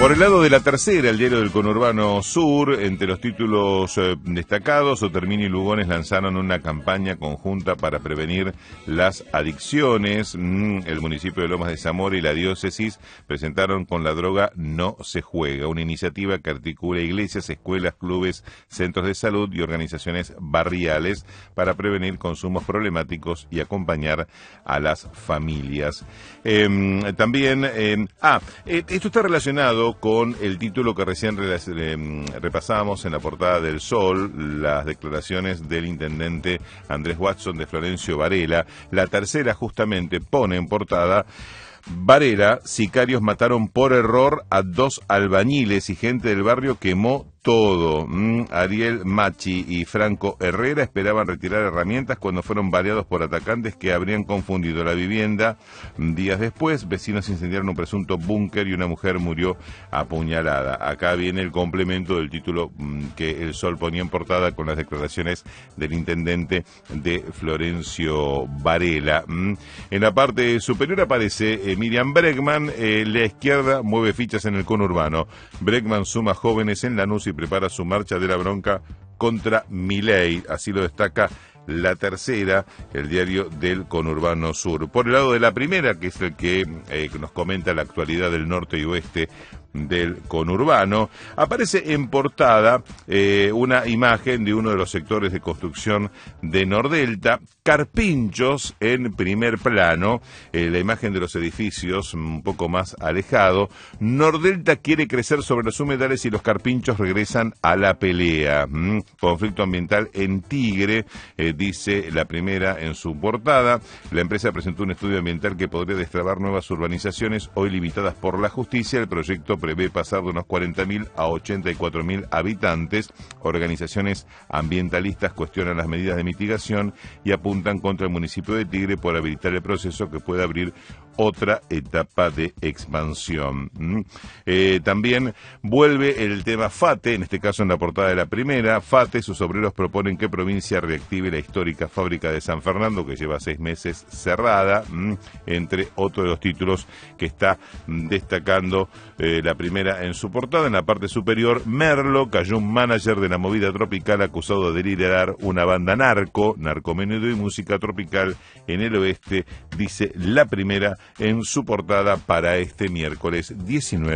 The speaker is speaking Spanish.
Por el lado de La Tercera, el diario del conurbano sur, entre los títulos destacados, Otermini y Lugones lanzaron una campaña conjunta para prevenir las adicciones. El municipio de Lomas de Zamora y la diócesis presentaron Con la droga no se juega, una iniciativa que articula iglesias, escuelas, clubes, centros de salud y organizaciones barriales para prevenir consumos problemáticos y acompañar a las familias. También, esto está relacionado con el título que recién repasábamos en la portada del Sol, las declaraciones del intendente Andrés Watson de Florencio Varela. La Tercera justamente pone en portada: Varela, sicarios mataron por error a 2 albañiles y gente del barrio quemó todo. Ariel Machi y Franco Herrera esperaban retirar herramientas cuando fueron baleados por atacantes que habrían confundido la vivienda. Días después, vecinos incendiaron un presunto búnker y una mujer murió apuñalada. Acá viene el complemento del título que el Sol ponía en portada con las declaraciones del intendente de Florencio Varela. En la parte superior aparece Miriam Bregman. La izquierda mueve fichas en el conurbano. Bregman suma jóvenes en Lanús y prepara su marcha de la bronca contra Milei, así lo destaca La Tercera, el diario del conurbano sur. Por el lado de La Primera, que es el que nos comenta la actualidad del norte y oeste del conurbano, aparece en portada una imagen de uno de los sectores de construcción de Nordelta, carpinchos en primer plano, la imagen de los edificios un poco más alejado. Nordelta quiere crecer sobre los humedales y los carpinchos regresan a la pelea. Conflicto ambiental en Tigre, dice La Primera en su portada. La empresa presentó un estudio ambiental que podría destrabar nuevas urbanizaciones hoy limitadas por la justicia. El proyecto prevé pasar de unos 40.000 a 84.000 habitantes. Organizaciones ambientalistas cuestionan las medidas de mitigación y apuntan contra el municipio de Tigre por habilitar el proceso que puede abrir otra etapa de expansión. También vuelve el tema FATE, en este caso en la portada de La Primera. FATE, sus obreros proponen que provincia reactive la histórica fábrica de San Fernando, que lleva 6 meses cerrada, entre otros de los títulos que está destacando La Primera en su portada. En la parte superior, Merlo, cayó un manager de la movida tropical acusado de liderar una banda narcomenudeo y música tropical en el oeste, dice La Primera en su portada para este miércoles 19.